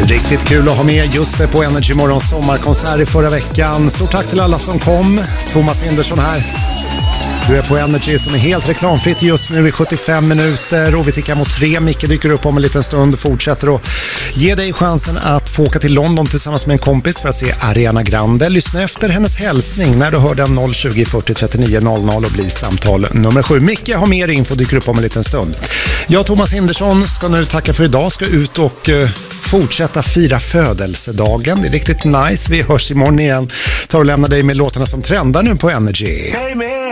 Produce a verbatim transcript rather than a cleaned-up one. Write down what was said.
Riktigt kul att ha med just det på Energy Morgons sommarkonsert i förra veckan. Stort tack till alla som kom. Thomas Hindersson här. Du är på Energy som är helt reklamfritt just nu i sjuttiofem minuter och vi tickar mot tre. Micke dyker upp om en liten stund, fortsätter och ger dig chansen att få åka till London tillsammans med en kompis för att se Ariana Grande. Lyssna efter hennes hälsning när du hör den noll tjugo fyrtio trettionio noll noll och blir samtal nummer sju. Micke har mer info, dyker upp om en liten stund. Jag, Thomas Hindersson, ska nu tacka för idag, ska ut och uh, fortsätta fira födelsedagen. Det är riktigt nice. Vi hörs imorgon igen. Ta och lämna dig med låtarna som trendar nu på Energy.